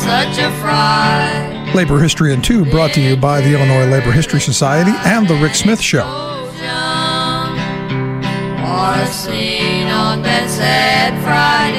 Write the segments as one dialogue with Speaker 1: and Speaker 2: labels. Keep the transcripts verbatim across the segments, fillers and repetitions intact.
Speaker 1: such a fright.
Speaker 2: Labor History in Two, brought to you by the Illinois Labor History Society and The Rick Smith Show.
Speaker 1: Or seen on that sad Friday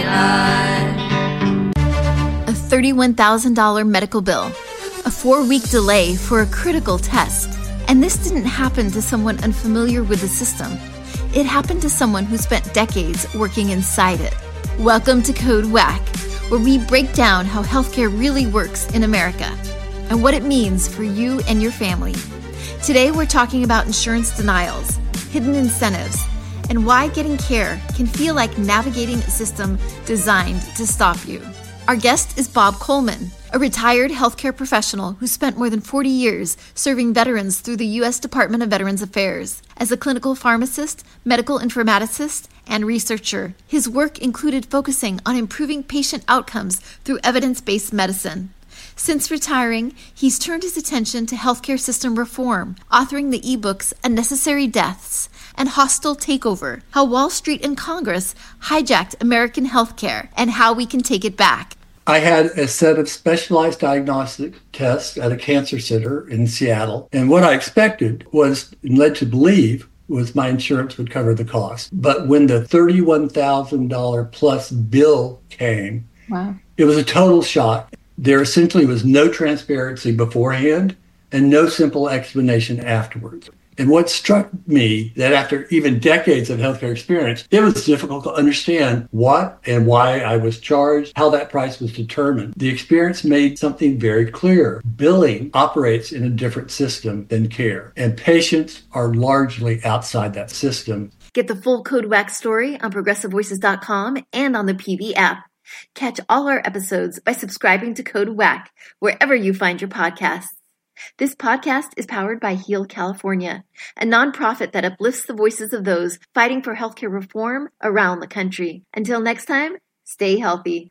Speaker 1: night.
Speaker 3: A thirty-one thousand dollars medical bill, a four-week delay for a critical test. And this didn't happen to someone unfamiliar with the system. It happened to someone who spent decades working inside it. Welcome to Code Whack, where we break down how healthcare really works in America and what it means for you and your family. Today, we're talking about insurance denials, hidden incentives, and why getting care can feel like navigating a system designed to stop you. Our guest is Bob Coleman, a retired healthcare professional who spent more than forty years serving veterans through the U S Department of Veterans Affairs. As a clinical pharmacist, medical informaticist, and researcher, his work included focusing on improving patient outcomes through evidence-based medicine. Since retiring, he's turned his attention to healthcare system reform, authoring the ebooks Unnecessary Deaths and Hostile Takeover, How Wall Street and Congress Hijacked American Healthcare and How We Can Take It Back.
Speaker 4: I had a set of specialized diagnostic tests at a cancer center in Seattle, and what I expected was, and led to believe, was my insurance would cover the cost. But when the thirty-one thousand dollars plus bill came, wow, it was a total shock. There essentially was no transparency beforehand and no simple explanation afterwards. And what struck me that after even decades of healthcare experience, it was difficult to understand what and why I was charged, how that price was determined. The experience made something very clear. Billing operates in a different system than care, and patients are largely outside that system.
Speaker 3: Get the full Code Whack story on progressive voices dot com and on the P V app. Catch all our episodes by subscribing to Code Whack wherever you find your podcasts. This podcast is powered by Heal California, a nonprofit that uplifts the voices of those fighting for healthcare reform around the country. Until next time, stay healthy.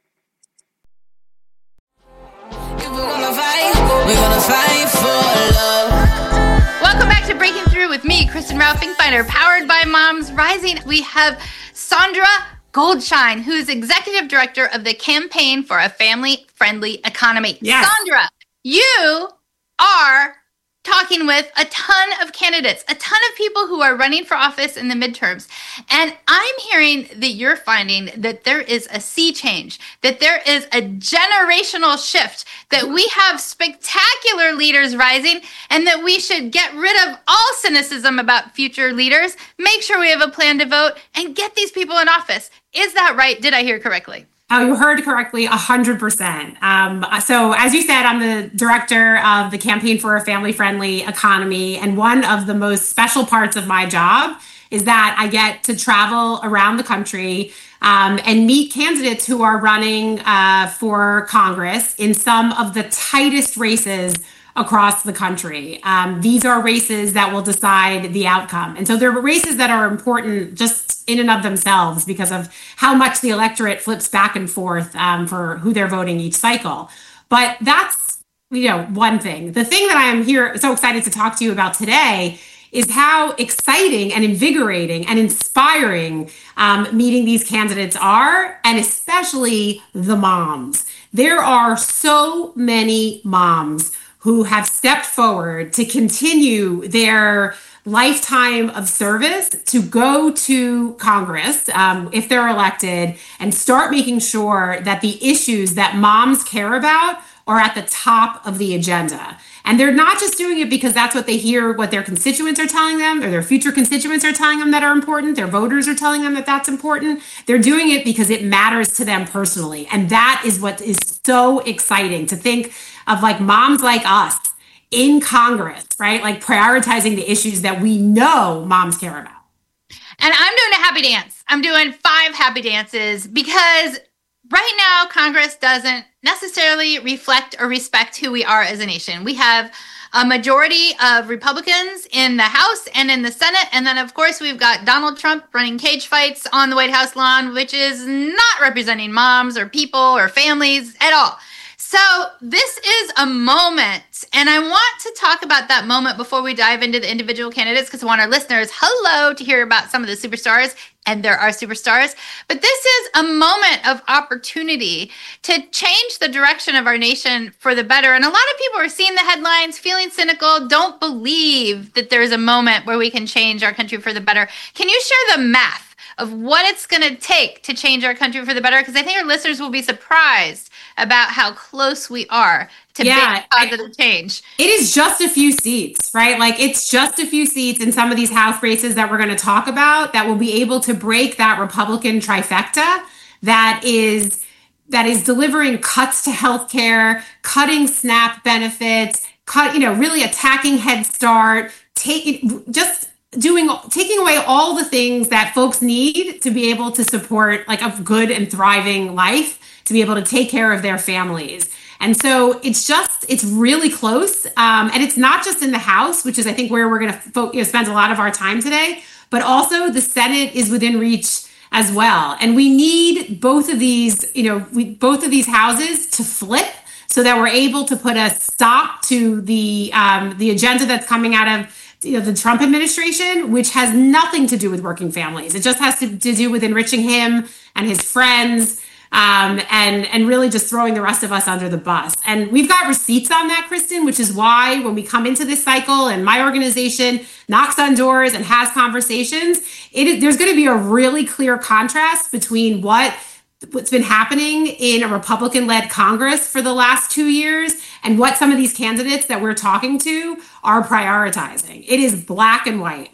Speaker 1: If we're gonna fight, we're gonna fight for love.
Speaker 5: Welcome back to Breaking Through with me, Kristen Rao Finkbeiner, powered by Moms Rising. We have Sandra Goldshine, who is Executive Director of the Campaign for a Family-Friendly Economy.
Speaker 6: Yes.
Speaker 5: Sandra, you are talking with a ton of candidates, a ton of people who are running for office in the midterms. And I'm hearing that you're finding that there is a sea change, that there is a generational shift, that we have spectacular leaders rising, and that we should get rid of all cynicism about future leaders, make sure we have a plan to vote, and get these people in office. Is that right? Did I hear correctly?
Speaker 6: Oh, you heard correctly, one hundred percent. Um, so as you said, I'm the director of the Campaign for a Family-Friendly Economy. And one of the most special parts of my job is that I get to travel around the country um, and meet candidates who are running uh, for Congress in some of the tightest races across the country. Um, these are races that will decide the outcome. And so they're races that are important just in and of themselves because of how much the electorate flips back and forth um, for who they're voting each cycle. But that's, you know, one thing. The thing that I am here so excited to talk to you about today is how exciting and invigorating and inspiring um, meeting these candidates are, and especially the moms. There are so many moms who have stepped forward to continue their lifetime of service to go to Congress, um, if they're elected, and start making sure that the issues that moms care about are at the top of the agenda. And they're not just doing it because that's what they hear, what their constituents are telling them, or their future constituents are telling them that are important. Their voters are telling them that that's important. They're doing it because it matters to them personally. And that is what is so exciting, to think of like moms like us in Congress, right? Like prioritizing the issues that we know moms care about.
Speaker 5: And I'm doing a happy dance. I'm doing five happy dances because right now Congress doesn't necessarily reflect or respect who we are as a nation. We have a majority of Republicans in the House and in the Senate. And then, of course, we've got Donald Trump running cage fights on the White House lawn, which is not representing moms or people or families at all. So this is a moment, and I want to talk about that moment before we dive into the individual candidates, because I want our listeners, hello, to hear about some of the superstars, and there are superstars. But this is a moment of opportunity to change the direction of our nation for the better. And a lot of people are seeing the headlines, feeling cynical, don't believe that there's a moment where we can change our country for the better. Can you share the math of what it's going to take to change our country for the better? Because I think our listeners will be surprised about how close we are to yeah, big positive I, change.
Speaker 6: It is just a few seats, right? Like it's just a few seats in some of these House races that we're going to talk about that will be able to break that Republican trifecta that is that is delivering cuts to healthcare, cutting SNAP benefits, cut, you know, really attacking Head Start, taking just doing taking away all the things that folks need to be able to support like a good and thriving life, to be able to take care of their families. And so it's just, it's really close. Um, and it's not just in the House, which is, I think, where we're going to fo- you know, spend a lot of our time today, but also the Senate is within reach as well. And we need both of these, you know, we, both of these houses to flip so that we're able to put a stop to the um, the agenda that's coming out of you know, the Trump administration, which has nothing to do with working families. It just has to, to do with enriching him and his friends, um, and, and really just throwing the rest of us under the bus. And we've got receipts on that, Kristen, which is why when we come into this cycle and my organization knocks on doors and has conversations, it is, there's going to be a really clear contrast between what what's been happening in a Republican-led Congress for the last two years and what some of these candidates that we're talking to are prioritizing. It is black and white.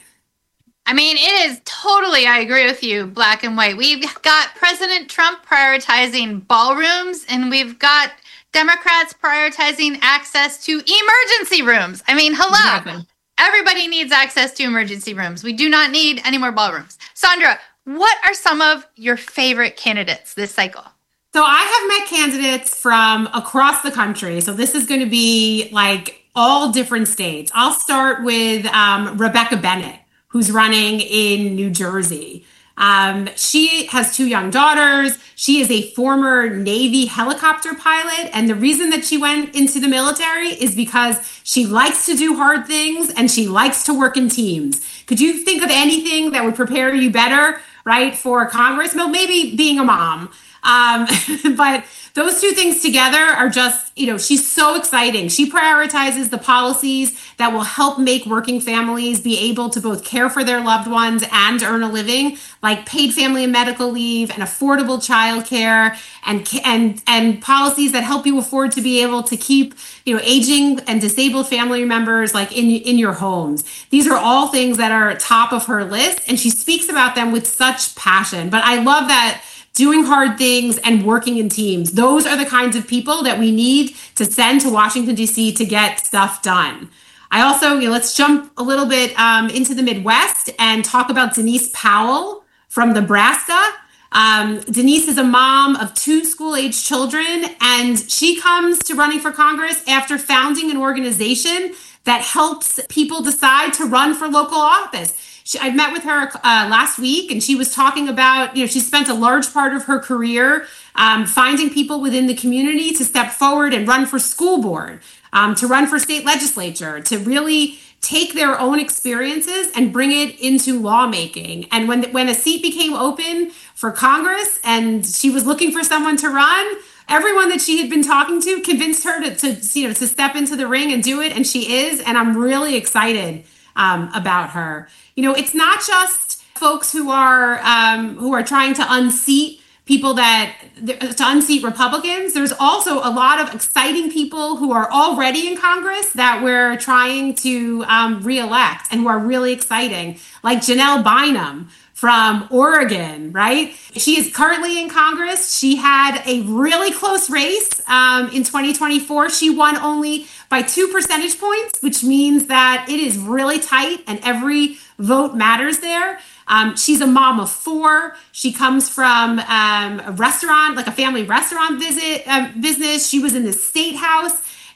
Speaker 5: I mean, it is totally, I agree with you, black and white. We've got President Trump prioritizing ballrooms, and we've got Democrats prioritizing access to emergency rooms. I mean, hello. Exactly. Everybody needs access to emergency rooms. We do not need any more ballrooms. Sandra, what are some of your favorite candidates this cycle?
Speaker 6: So I have met candidates from across the country. So this is going to be like all different states. I'll start with um, Rebecca Bennett, who's running in New Jersey. Um, she has two young daughters. She is a former Navy helicopter pilot. And the reason that she went into the military is because she likes to do hard things and she likes to work in teams. Could you think of anything that would prepare you better, right, for Congress? Well, maybe being a mom. Um, but those two things together are just, you know, she's so exciting. She prioritizes the policies that will help make working families be able to both care for their loved ones and earn a living, like paid family and medical leave and affordable childcare and and and policies that help you afford to be able to keep, you know, aging and disabled family members like in in your homes. These are all things that are top of her list, and she speaks about them with such passion. But I love that. Doing hard things and working in teams. Those are the kinds of people that we need to send to Washington, D C to get stuff done. I also, you know, let's jump a little bit um, into the Midwest and talk about Denise Powell from Nebraska. Um, Denise is a mom of two school-age children, and she comes to running for Congress after founding an organization that helps people decide to run for local office. She, I met with her uh, last week, and she was talking about, you know, she spent a large part of her career um, finding people within the community to step forward and run for school board, um, to run for state legislature, to really take their own experiences and bring it into lawmaking. And when when a seat became open for Congress and she was looking for someone to run, everyone that she had been talking to convinced her to, to you know, to step into the ring and do it, and she is. And I'm really excited um, about her. You know, it's not just folks who are um, who are trying to unseat people that to unseat Republicans. There's also a lot of exciting people who are already in Congress that we're trying to um, reelect and who are really exciting, like Janelle Bynum from Oregon, right? She is currently in Congress. She had a really close race um, in twenty twenty-four. She won only by two percentage points, which means that it is really tight and every vote matters there. Um, she's a mom of four. She comes from um, a restaurant, like a family restaurant visit uh, business. She was in the State House.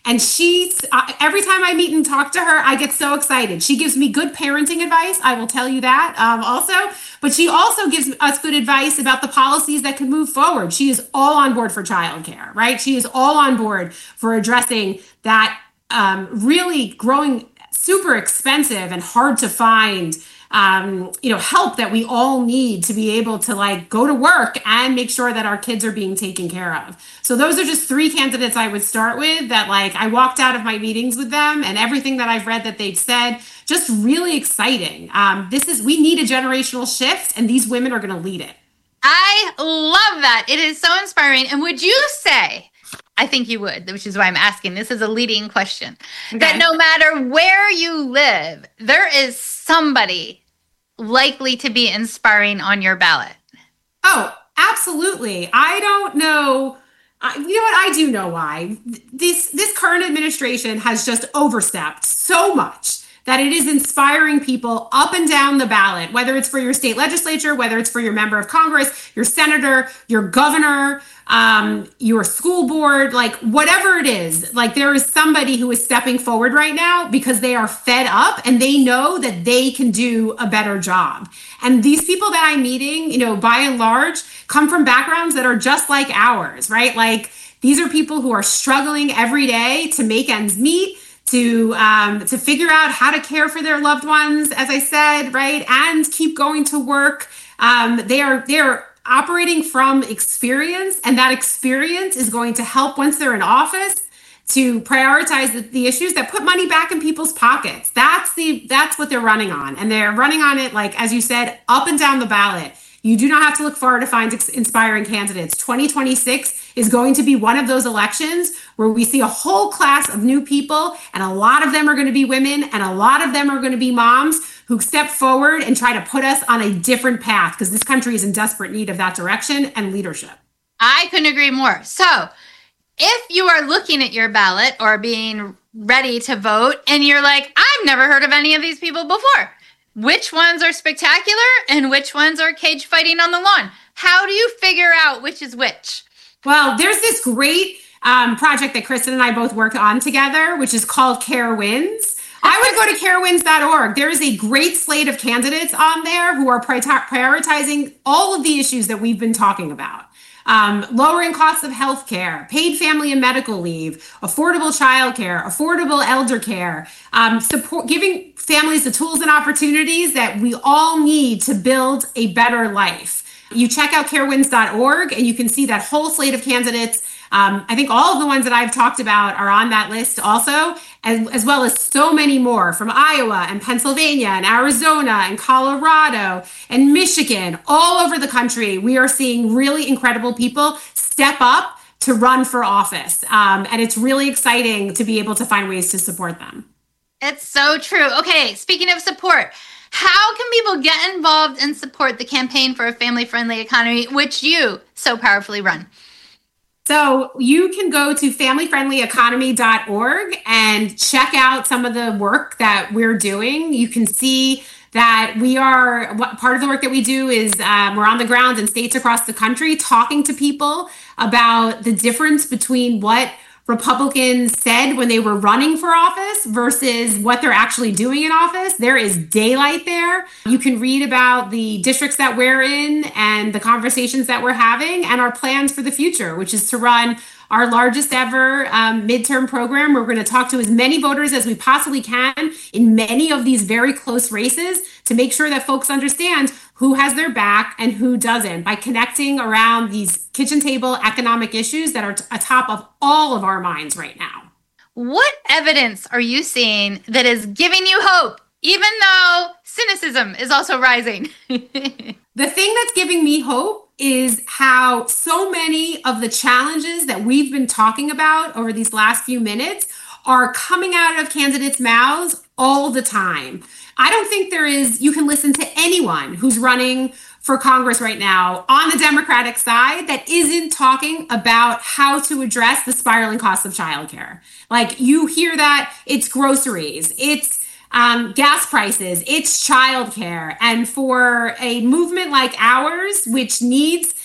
Speaker 6: And she's, uh, every time I meet and talk to her, I get so excited. She gives me good parenting advice. I will tell you that um, also. But she also gives us good advice about the policies that can move forward. She is all on board for childcare, right? She is all on board for addressing that um, really growing super expensive and hard to find Um, you know, help that we all need to be able to like go to work and make sure that our kids are being taken care of. So those are just three candidates I would start with that like I walked out of my meetings with them and everything that I've read that they've said, just really exciting. Um, this is, we need a generational shift and these women are going to lead it.
Speaker 5: I love that. It is so inspiring. And would you say, I think you would, which is why I'm asking, this is a leading question, okay, that no matter where you live, there is somebody likely to be inspiring on your ballot?
Speaker 6: Oh, absolutely. I don't know. I, you know what? I do know why. This, this current administration has just overstepped so much that it is inspiring people up and down the ballot, whether it's for your state legislature, whether it's for your member of Congress, your senator, your governor, um, your school board, like whatever it is, like there is somebody who is stepping forward right now because they are fed up and they know that they can do a better job. And these people that I'm meeting, you know, by and large, come from backgrounds that are just like ours, right? Like these are people who are struggling every day to make ends meet, to um, to figure out how to care for their loved ones, as I said, right, and keep going to work. Um, they are they are operating from experience, and that experience is going to help once they're in office to prioritize the, the issues that put money back in people's pockets. That's the that's what they're running on, and they're running on it, like as you said, up and down the ballot. You do not have to look far to find ex- inspiring candidates. twenty twenty-six is going to be one of those elections where we see a whole class of new people, and a lot of them are going to be women, and a lot of them are going to be moms who step forward and try to put us on a different path because this country is in desperate need of that direction and leadership.
Speaker 5: I couldn't agree more. So if you are looking at your ballot or being ready to vote and you're like, I've never heard of any of these people before, which ones are spectacular and which ones are cage fighting on the lawn? How do you figure out which is which?
Speaker 6: Well, there's this great um, project that Kristen and I both work on together, which is called Care Wins. I would go to care wins dot org. There is a great slate of candidates on there who are pri- prioritizing all of the issues that we've been talking about. Um, lowering costs of healthcare, paid family and medical leave, affordable childcare, affordable elder care, um, support, giving families the tools and opportunities that we all need to build a better life. You check out care wins dot org and you can see that whole slate of candidates. Um, I think all of the ones that I've talked about are on that list also, as, as well as so many more from Iowa and Pennsylvania and Arizona and Colorado and Michigan, all over the country. We are seeing really incredible people step up to run for office. Um, and it's really exciting to be able to find ways to support them.
Speaker 5: It's so true. Okay, speaking of support, how can people get involved and support the Campaign for a Family-Friendly Economy, which you so powerfully run?
Speaker 6: So you can go to family friendly economy dot org and check out some of the work that we're doing. You can see that we are, what part of the work that we do is um, we're on the ground in states across the country talking to people about the difference between what Republicans said when they were running for office versus what they're actually doing in office. There is daylight there. You can read about the districts that we're in and the conversations that we're having and our plans for the future, which is to run our largest ever um, midterm program. We're going to talk to as many voters as we possibly can in many of these very close races to make sure that folks understand who has their back and who doesn't by connecting around these kitchen table economic issues that are t- atop of all of our minds right now.
Speaker 5: What evidence are you seeing that is giving you hope, even though cynicism is also rising?
Speaker 6: The thing that's giving me hope is how so many of the challenges that we've been talking about over these last few minutes are coming out of candidates' mouths all the time. I don't think there is, you can listen to anyone who's running for Congress right now on the Democratic side that isn't talking about how to address the spiraling costs of childcare. Like you hear that it's groceries, it's Um, gas prices, it's childcare. And for a movement like ours, which needs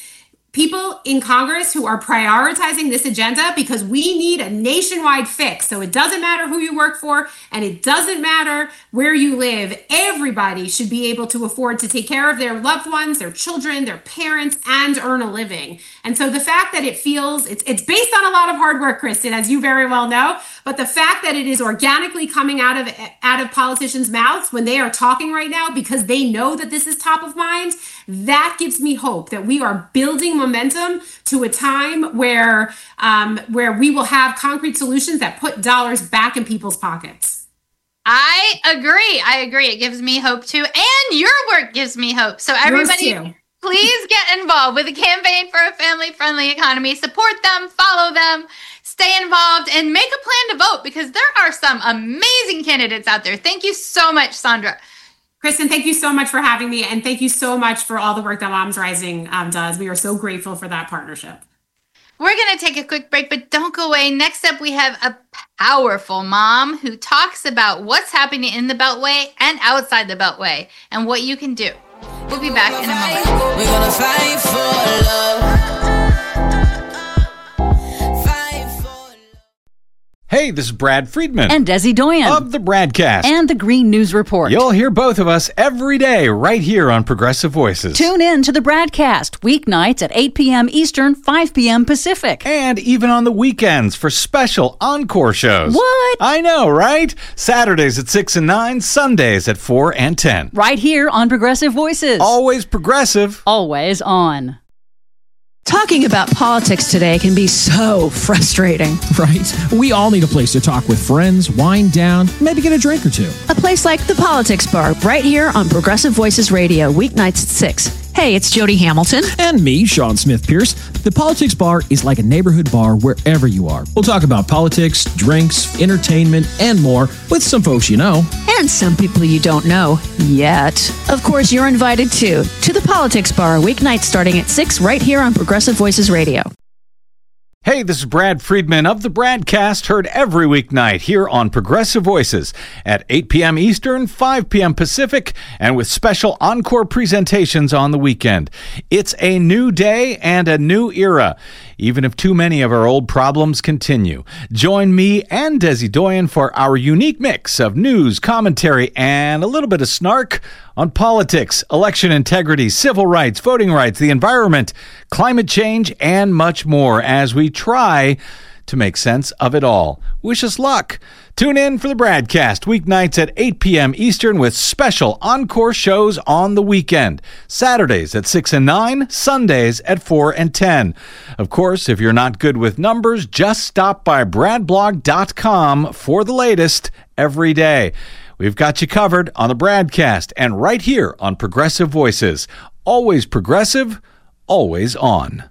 Speaker 6: people in Congress who are prioritizing this agenda, because we need a nationwide fix. So it doesn't matter who you work for and it doesn't matter where you live. Everybody should be able to afford to take care of their loved ones, their children, their parents, and earn a living. And so the fact that it feels, it's, it's based on a lot of hard work, Kristen, as you very well know, but the fact that it is organically coming out of out of politicians' mouths when they are talking right now because they know that this is top of mind, that gives me hope that we are building momentum to a time where um, where we will have concrete solutions that put dollars back in people's pockets.
Speaker 5: I agree. I agree. It gives me hope too. And your work gives me hope. So everybody, please get involved with the Campaign for a Family-Friendly Economy. Support them, follow them, stay involved, and make a plan to vote because there are some amazing candidates out there. Thank you so much, Sandra.
Speaker 6: Kristen, thank you so much for having me. And thank you so much for all the work that Moms Rising um, does. We are so grateful for that partnership.
Speaker 5: We're going to take a quick break, but don't go away. Next up, we have a powerful mom who talks about what's happening in the Beltway and outside the Beltway and what you can do. We'll be back in a moment.
Speaker 1: We're gonna fight for love.
Speaker 7: Hey, this is Brad Friedman.
Speaker 8: And Desi Doyen.
Speaker 7: Of the Bradcast.
Speaker 8: And the Green News Report.
Speaker 7: You'll hear both of us every day right here on Progressive Voices.
Speaker 8: Tune in to the Bradcast, weeknights at eight p.m. Eastern, five p.m. Pacific.
Speaker 7: And even on the weekends for special encore shows.
Speaker 8: What?
Speaker 7: I know, right? Saturdays at six and nine, Sundays at four and ten.
Speaker 8: Right here on Progressive Voices.
Speaker 7: Always progressive.
Speaker 8: Always on.
Speaker 9: Talking about politics today can be so frustrating.
Speaker 10: Right? We all need a place to talk with friends, wind down, maybe get a drink or two.
Speaker 9: A place like the Politics Bar, right here on Progressive Voices Radio, weeknights at six. Hey, it's Jody Hamilton.
Speaker 10: And me, Sean Smith Pierce. The Politics Bar is like a neighborhood bar wherever you are. We'll talk about politics, drinks, entertainment, and more with some folks you know.
Speaker 9: And some people you don't know yet. Of course, you're invited too to the Politics Bar, weeknights starting at six right here on Progressive Voices Radio.
Speaker 7: Hey, this is Brad Friedman of the Bradcast, heard every weeknight here on Progressive Voices at eight p.m. Eastern, five p.m. Pacific, and with special encore presentations on the weekend. It's a new day and a new era, even if too many of our old problems continue. Join me and Desi Doyen for our unique mix of news, commentary, and a little bit of snark on politics, election integrity, civil rights, voting rights, the environment, climate change, and much more as we try to make sense of it all. Wish us luck. Tune in for the Bradcast weeknights at eight p.m. Eastern with special encore shows on the weekend. Saturdays at six and nine, Sundays at four and ten. Of course, if you're not good with numbers, just stop by brad blog dot com for the latest every day. We've got you covered on the Bradcast and right here on Progressive Voices. Always progressive, always on.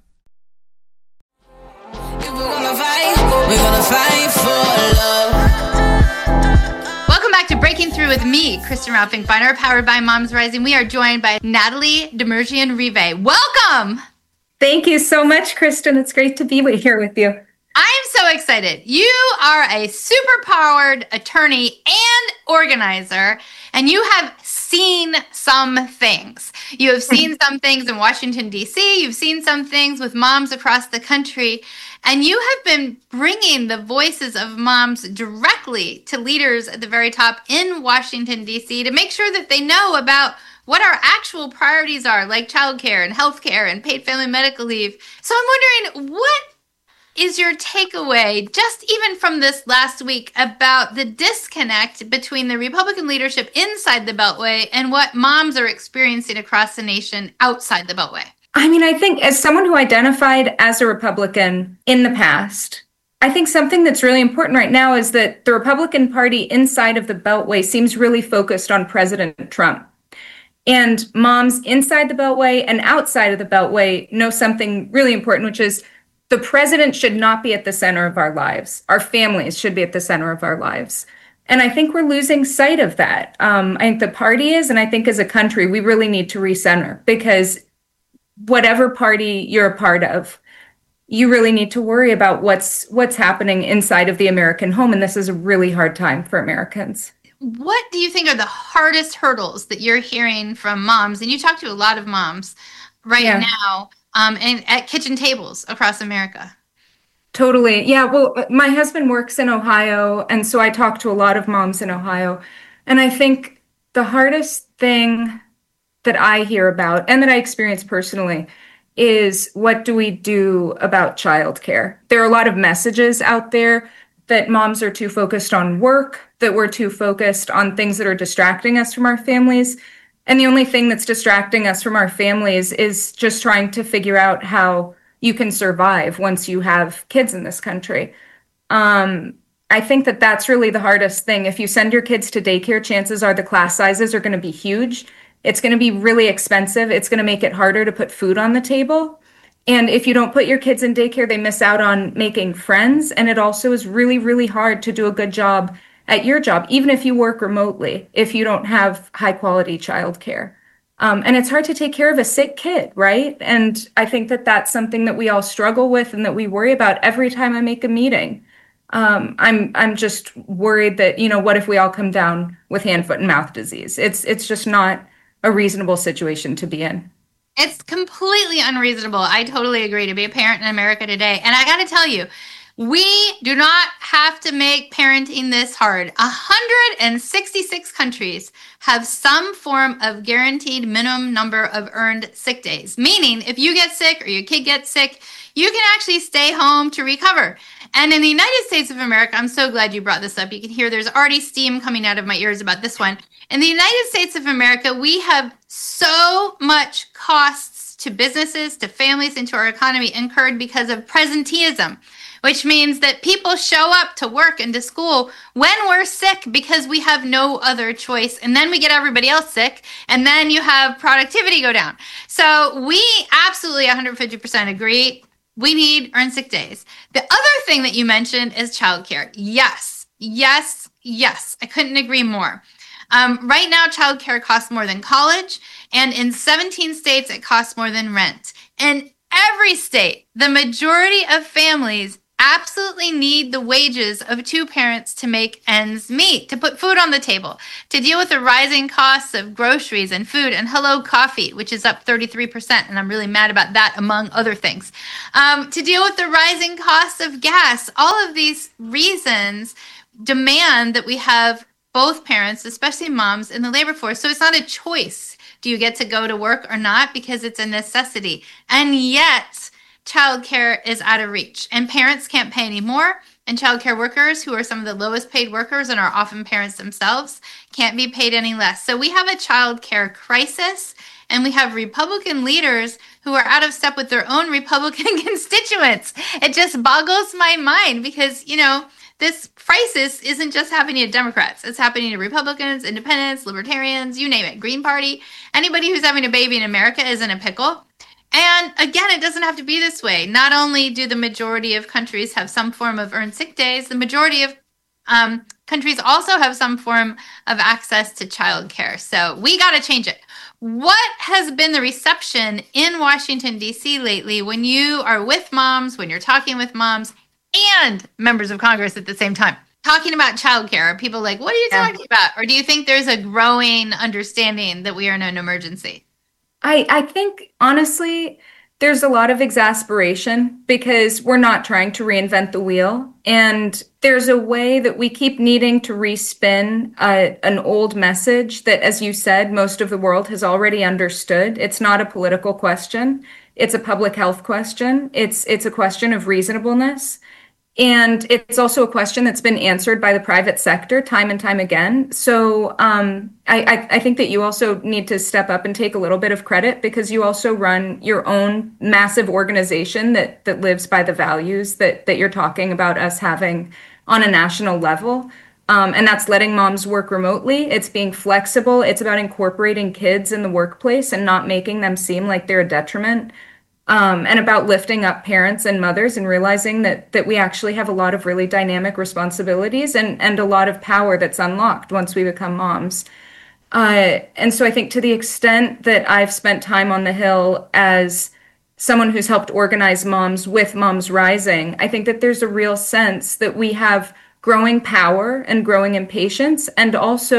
Speaker 1: If we're gonna fight, we're gonna fight for love.
Speaker 5: Welcome back to Breaking Through with me, Kristen Ralph-Finkbeiner, powered by Moms Rising. We are joined by Natalie Demirjian-Rive. Welcome!
Speaker 11: Thank you so much, Kristen. It's great to be here with you.
Speaker 5: I'm so excited. You are a super-powered attorney and organizer, and you have seen some things. You have seen some things in Washington, D C. You've seen some things with moms across the country, and you have been bringing the voices of moms directly to leaders at the very top in Washington, D C to make sure that they know about what our actual priorities are, like childcare and healthcare and paid family medical leave. So I'm wondering, what is your takeaway, just even from this last week, about the disconnect between the Republican leadership inside the Beltway and what moms are experiencing across the nation outside the Beltway?
Speaker 11: I mean, I think as someone who identified as a Republican in the past, I think something that's really important right now is that the Republican Party inside of the Beltway seems really focused on President Trump. And moms inside the Beltway and outside of the Beltway know something really important, which is the president should not be at the center of our lives. Our families should be at the center of our lives. And I think we're losing sight of that. Um, I think the party is, and I think as a country, we really need to recenter, because whatever party you're a part of, you really need to worry about what's what's happening inside of the American home. And this is a really hard time for Americans.
Speaker 5: What do you think are the hardest hurdles that you're hearing from moms? And you talk to a lot of moms right yeah. now. um, and at kitchen tables across America.
Speaker 11: Totally. Yeah. Well, my husband works in Ohio, and so I talk to a lot of moms in Ohio. And I think the hardest thing that I hear about and that I experience personally is, what do we do about childcare? There are a lot of messages out there that moms are too focused on work, that we're too focused on things that are distracting us from our families. And the only thing that's distracting us from our families is just trying to figure out how you can survive once you have kids in this country. Um, I think that that's really the hardest thing. If you send your kids to daycare, chances are the class sizes are going to be huge. It's going to be really expensive. It's going to make it harder to put food on the table. And if you don't put your kids in daycare, they miss out on making friends. And it also is really, really hard to do a good job at your job, even if you work remotely, if you don't have high quality childcare. Um, and it's hard to take care of a sick kid, right? And I think that that's something that we all struggle with and that we worry about every time I make a meeting. Um, I'm I'm just worried that, you know, what if we all come down with hand, foot, and mouth disease? It's it's just not a reasonable situation to be in.
Speaker 5: It's completely unreasonable. I totally agree, to be a parent in America today. And I got to tell you, we do not have to make parenting this hard. one hundred sixty-six countries have some form of guaranteed minimum number of earned sick days, meaning if you get sick or your kid gets sick, you can actually stay home to recover. And in the United States of America, I'm so glad you brought this up. You can hear there's already steam coming out of my ears about this one. In the United States of America, we have so much costs to businesses, to families, and to our economy incurred because of presenteeism, which means that people show up to work and to school when we're sick because we have no other choice. And then we get everybody else sick, and then you have productivity go down. So we absolutely one hundred fifty percent agree. We need earned sick days. The other thing that you mentioned is childcare. Yes, yes, yes. I couldn't agree more. Um, right now, childcare costs more than college, and in seventeen states, it costs more than rent. In every state, the majority of families absolutely need the wages of two parents to make ends meet, to put food on the table, to deal with the rising costs of groceries and food and Hello Coffee, which is up thirty-three percent, and I'm really mad about that, among other things, um, to deal with the rising costs of gas. All of these reasons demand that we have both parents, especially moms, in the labor force. So it's not a choice. Do you get to go to work or not? Because it's a necessity. And yet, childcare is out of reach, and parents can't pay any more. And childcare workers, who are some of the lowest paid workers and are often parents themselves, can't be paid any less. So we have a childcare crisis, and we have Republican leaders who are out of step with their own Republican constituents. It just boggles my mind because, you know, this crisis isn't just happening to Democrats. It's happening to Republicans, independents, libertarians, you name it, Green Party. Anybody who's having a baby in America is in a pickle. And again, it doesn't have to be this way. Not only do the majority of countries have some form of earned sick days, the majority of um, countries also have some form of access to childcare. So we got to change it. What has been the reception in Washington, D C lately when you are with moms, when you're talking with moms and members of Congress at the same time, talking about childcare? Are people like, what are you talking about? Or do you think there's a growing understanding that we are in an emergency?
Speaker 11: I, I think, honestly, there's a lot of exasperation because we're not trying to reinvent the wheel. And there's a way that we keep needing to respin uh, an old message that, as you said, most of the world has already understood. It's not a political question. It's a public health question. It's it's a question of reasonableness. And it's also a question that's been answered by the private sector time and time again. So um, I, I, I think that you also need to step up and take a little bit of credit because you also run your own massive organization that that lives by the values that that you're talking about us having on a national level. Um, and that's letting moms work remotely. It's being flexible. It's about incorporating kids in the workplace and not making them seem like they're a detriment. Um, and about lifting up parents and mothers and realizing that that we actually have a lot of really dynamic responsibilities and, and a lot of power that's unlocked once we become moms. Uh, and so I think to the extent that I've spent time on the Hill as someone who's helped organize moms with Moms Rising, I think that there's a real sense that we have growing power and growing impatience and also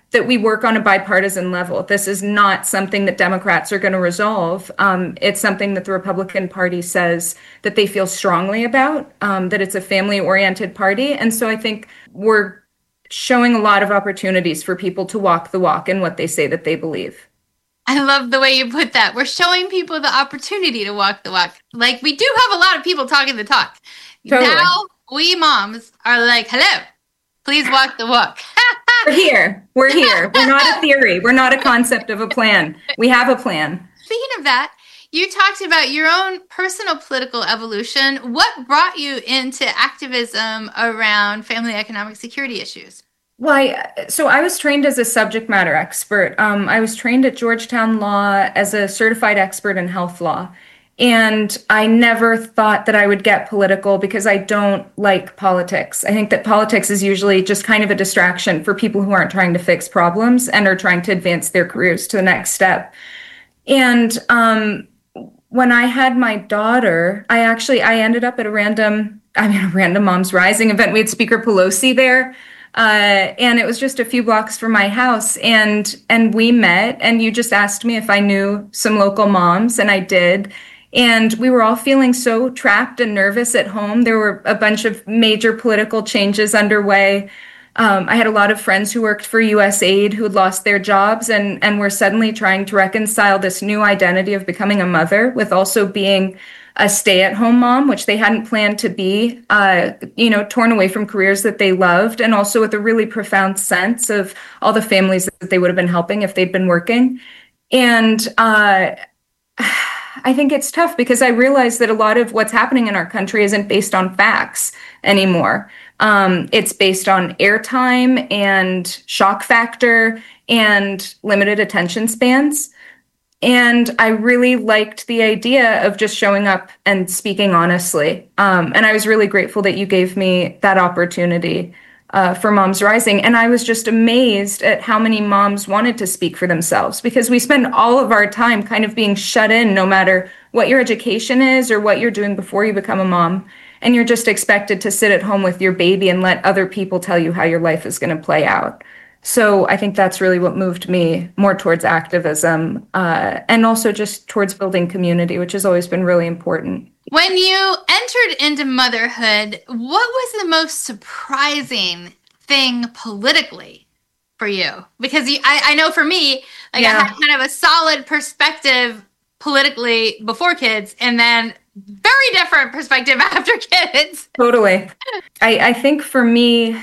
Speaker 11: that we work on a bipartisan level. This is not something that Democrats are going to resolve. Um, it's something that the Republican Party says that they feel strongly about, um, that it's a family-oriented party. And so I think we're showing a lot of opportunities for people to walk the walk in what they say that they believe.
Speaker 5: I love the way you put that. We're showing people the opportunity to walk the walk. Like, we do have a lot of people talking the talk. Totally. Now, we moms are like, hello, please walk the walk.
Speaker 11: We're here. We're here. We're not a theory. We're not a concept of a plan. We have a plan.
Speaker 5: Speaking of that, you talked about your own personal political evolution. What brought you into activism around family economic security issues?
Speaker 11: Well, I, so I was trained as a subject matter expert. Um, I was trained at Georgetown Law as a certified expert in health law. And I never thought that I would get political because I don't like politics. I think that politics is usually just kind of a distraction for people who aren't trying to fix problems and are trying to advance their careers to the next step. And um, when I had my daughter, I actually, I ended up at a random, I mean, a random Moms Rising event. We had Speaker Pelosi there. Uh, and it was just a few blocks from my house, and and we met, and you just asked me if I knew some local moms, and I did. And we were all feeling so trapped and nervous at home. There were a bunch of major political changes underway. Um, I had a lot of friends who worked for U S A I D who had lost their jobs and, and were suddenly trying to reconcile this new identity of becoming a mother with also being a stay-at-home mom, which they hadn't planned to be, uh, you know, torn away from careers that they loved, and also with a really profound sense of all the families that they would have been helping if they'd been working. And uh, I think it's tough because I realize that a lot of what's happening in our country isn't based on facts anymore. Um, it's based on airtime and shock factor and limited attention spans. And I really liked the idea of just showing up and speaking honestly. Um, and I was really grateful that you gave me that opportunity uh, for Moms Rising. And I was just amazed at how many moms wanted to speak for themselves, because we spend all of our time kind of being shut in, no matter what your education is or what you're doing before you become a mom. And you're just expected to sit at home with your baby and let other people tell you how your life is going to play out. So I think that's really what moved me more towards activism, uh, and also just towards building community, which has always been really important.
Speaker 5: When you entered into motherhood, what was the most surprising thing politically for you? Because you, I, I know for me, like yeah. I had kind of a solid perspective politically before kids, and then very different perspective after kids.
Speaker 11: Totally. I, I think for me,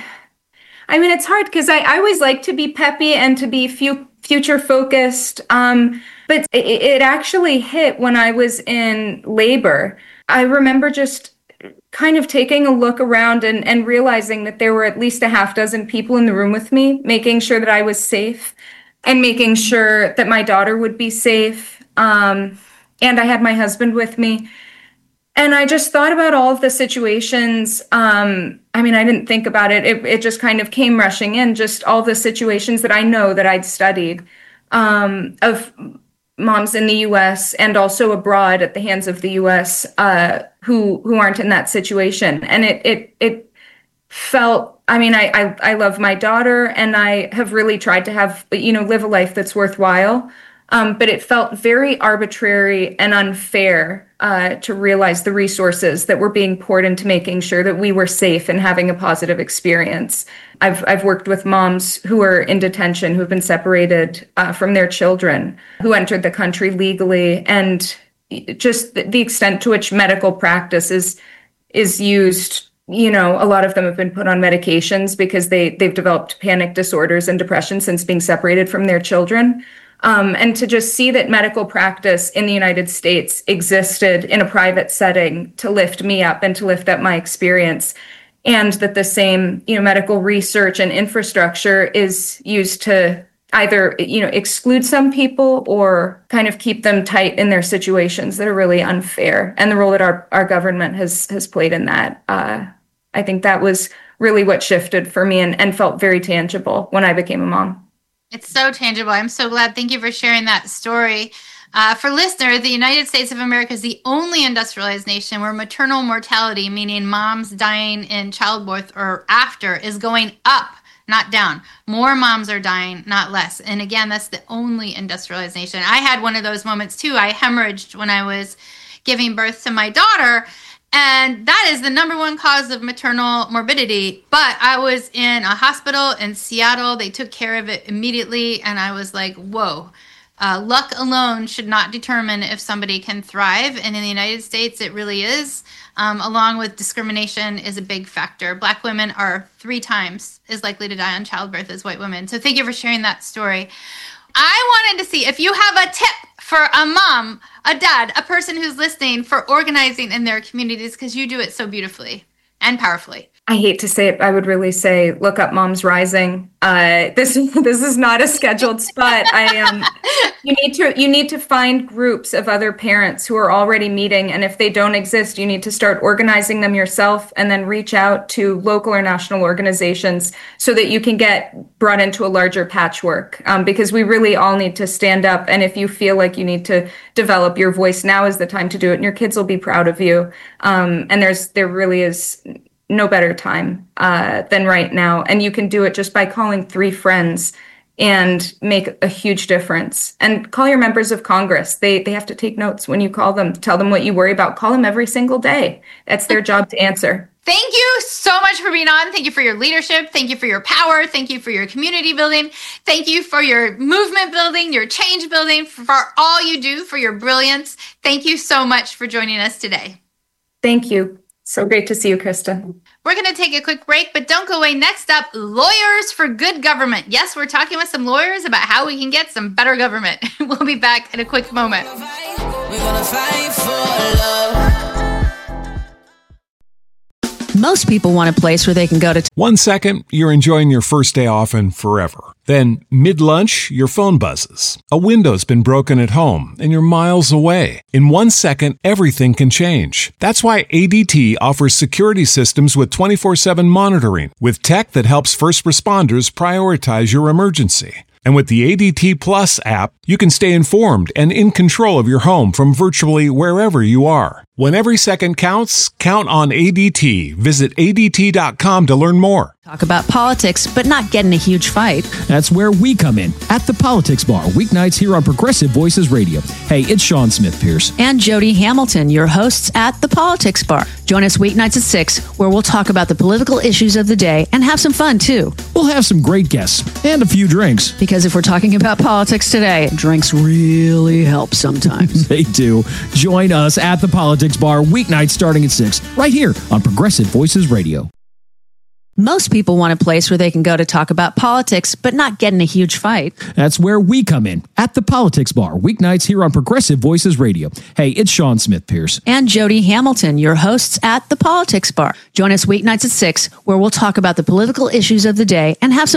Speaker 11: I mean, it's hard because I, I always like to be peppy and to be fu- future focused. Um, but it, it actually hit when I was in labor. I remember just kind of taking a look around and, and realizing that there were at least a half dozen people in the room with me, making sure that I was safe and making sure that my daughter would be safe. Um, and I had my husband with me. And I just thought about all of the situations. Um, I mean, I didn't think about it. it. It just kind of came rushing in, just all the situations that I know that I'd studied um, of moms in the U S and also abroad at the hands of the U S uh, who who aren't in that situation. And it it it felt, I mean, I, I, I love my daughter, and I have really tried to have, you know, live a life that's worthwhile. Um, but it felt very arbitrary and unfair uh, to realize the resources that were being poured into making sure that we were safe and having a positive experience. I've I've worked with moms who are in detention, who have been separated uh, from their children, who entered the country legally, and just the, the extent to which medical practice is is used. You know, a lot of them have been put on medications because they they've developed panic disorders and depression since being separated from their children. Um, and to just see that medical practice in the United States existed in a private setting to lift me up and to lift up my experience, and that the same, you know, medical research and infrastructure is used to either, you know, exclude some people or kind of keep them tight in their situations that are really unfair. And the role that our, our government has has played in that, uh, I think that was really what shifted for me and, and felt very tangible when I became a mom.
Speaker 5: It's so tangible. I'm so glad. Thank you for sharing that story. Uh, for listeners, the United States of America is the only industrialized nation where maternal mortality, meaning moms dying in childbirth or after, is going up not down. More moms are dying, not less. And again, that's the only industrialized nation. I had one of those moments too. I hemorrhaged when I was giving birth to my daughter. And that is the number one cause of maternal morbidity. But I was in a hospital in Seattle. They took care of it immediately. And I was like, whoa, uh, luck alone should not determine if somebody can thrive. And in the United States, it really is. Um, along with discrimination is a big factor. Black women are three times as likely to die on childbirth as white women. So thank you for sharing that story. I wanted to see if you have a tip for a mom, a dad, a person who's listening for organizing in their communities, because you do it so beautifully and powerfully.
Speaker 11: I hate to say it, I would really say look up Moms Rising. Uh, this this is not a scheduled spot. I um, you need to you need to find groups of other parents who are already meeting, and if they don't exist, you need to start organizing them yourself, and then reach out to local or national organizations so that you can get brought into a larger patchwork. Um, because we really all need to stand up, and if you feel like you need to develop your voice, now is the time to do it, and your kids will be proud of you. Um, and there's there really is no better time uh, than right now. And you can do it just by calling three friends and make a huge difference. And call your members of Congress. They they have to take notes when you call them. Tell them what you worry about. Call them every single day. That's their job to answer.
Speaker 5: Thank you so much for being on. Thank you for your leadership. Thank you for your power. Thank you for your community building. Thank you for your movement building, your change building, for all you do, for your brilliance. Thank you so much for joining us today.
Speaker 11: Thank you. So great to see you, Krista.
Speaker 5: We're going to take a quick break, but don't go away. Next up, Lawyers for Good Government. Yes, we're talking with some lawyers about how we can get some better government. We'll be back in a quick moment.
Speaker 1: We're gonna fight for love.
Speaker 9: Most people want a place where they can go to. T-
Speaker 12: One second, you're enjoying your first day off and forever. Then, mid-lunch, your phone buzzes. A window's been broken at home, and you're miles away. In one second, everything can change. That's why A D T offers security systems with twenty-four seven monitoring, with tech that helps first responders prioritize your emergency. And with the A D T Plus app, you can stay informed and in control of your home from virtually wherever you are. When every second counts, count on A D T. Visit A D T dot com to learn more.
Speaker 9: Talk about politics, but not get in a huge fight.
Speaker 10: That's where we come in, at the Politics Bar, weeknights here on Progressive Voices Radio. Hey, it's Sean Smith Pierce.
Speaker 9: And Jody Hamilton, your hosts at the Politics Bar. Join us weeknights at six, where we'll talk about the political issues of the day and have some fun, too.
Speaker 10: We'll have some great guests and a few drinks.
Speaker 9: Because if we're talking about politics today, drinks really help sometimes.
Speaker 10: They do. Join us at the Politics Bar, weeknights starting at six, right here on Progressive Voices Radio.
Speaker 9: Most people want a place where they can go to talk about politics, but not get in a huge fight.
Speaker 10: That's where we come in, at the Politics Bar, weeknights here on Progressive Voices Radio. Hey, it's Sean Smith Pierce.
Speaker 9: And Jody Hamilton, your hosts at the Politics Bar. Join us weeknights at six, where we'll talk about the political issues of the day and have some